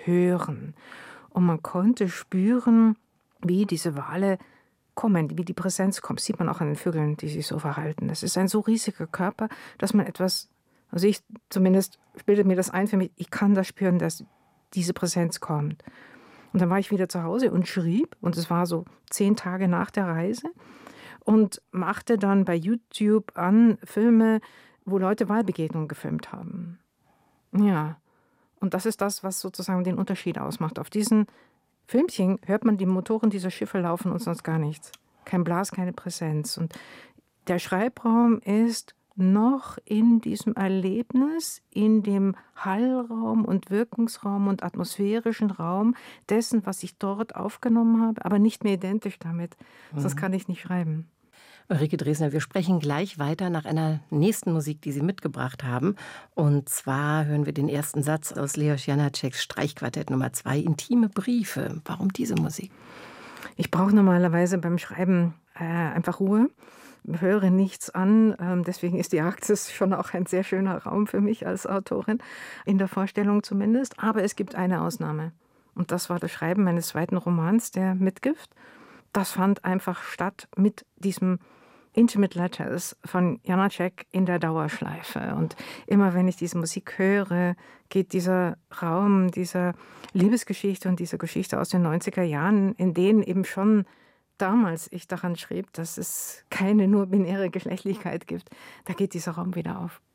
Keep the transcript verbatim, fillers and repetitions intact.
hören. Und man konnte spüren, wie diese Wale kommen, wie die Präsenz kommt. Das sieht man auch an den Vögeln, die sich so verhalten. Das ist ein so riesiger Körper, dass man etwas, also ich zumindest bildet mir das ein für mich, ich kann das spüren, dass diese Präsenz kommt. Und dann war ich wieder zu Hause und schrieb, und es war so zehn Tage nach der Reise, und machte dann bei YouTube an Filme, wo Leute Walbegegnungen gefilmt haben. Ja, und das ist das, was sozusagen den Unterschied ausmacht. Auf diesen Filmchen hört man die Motoren dieser Schiffe laufen und sonst gar nichts. Kein Blas, keine Präsenz. Und der Schreibraum ist noch in diesem Erlebnis, in dem Hallraum und Wirkungsraum und atmosphärischen Raum dessen, was ich dort aufgenommen habe, aber nicht mehr identisch damit. Mhm. Sonst kann ich nicht schreiben. Ulrike Dresner, wir sprechen gleich weiter nach einer nächsten Musik, die Sie mitgebracht haben. Und zwar hören wir den ersten Satz aus Leos Janáčeks Streichquartett Nummer zwei, Intime Briefe. Warum diese Musik? Ich brauche normalerweise beim Schreiben äh, einfach Ruhe, höre nichts an. Ähm, deswegen ist die Arktis schon auch ein sehr schöner Raum für mich als Autorin, in der Vorstellung zumindest. Aber es gibt eine Ausnahme. Und das war das Schreiben meines zweiten Romans, der Mitgift. Das fand einfach statt mit diesem Intimate Letters von Janáček in der Dauerschleife. Und immer wenn ich diese Musik höre, geht dieser Raum dieser Liebesgeschichte und dieser Geschichte aus den neunziger Jahren, in denen eben schon damals ich daran schrieb, dass es keine nur binäre Geschlechtlichkeit gibt, da geht dieser Raum wieder auf.